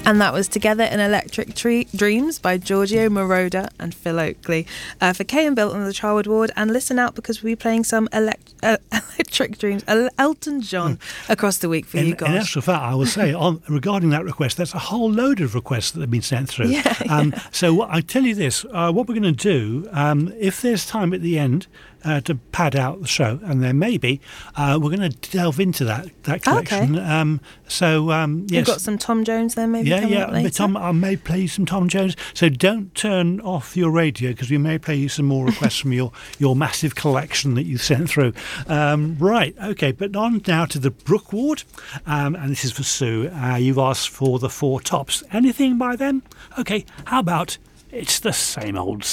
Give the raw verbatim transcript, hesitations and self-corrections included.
And that was Together in Electric Tree- Dreams by Giorgio Moroder and Phil Oakley uh, for Kay and Bill on the Charwood Ward. And listen out, because we'll be playing some elect- uh, Electric Dreams, El- Elton John, across the week for in, you guys. In actual fact, I will say, on regarding that request, there's a whole load of requests that have been sent through. Yeah, um, yeah. So what, I tell you this, uh, what we're going to do, um, if there's time at the end uh, to pad out the show, and there may be, uh, we're going to delve into that, that collection. Okay. Um, so, um, yes. You've got some Tom Jones there, maybe? Yeah, coming yeah. up later? But Tom, I may play you some Tom Jones. So don't turn off your radio, because we may play you some more requests from your, your massive collection that you sent through. Um, right, okay. But on now to the Brook Ward, um, and this is for Sue. Uh, you've asked for the Four Tops. Anything by them? Okay. How about It's the Same Old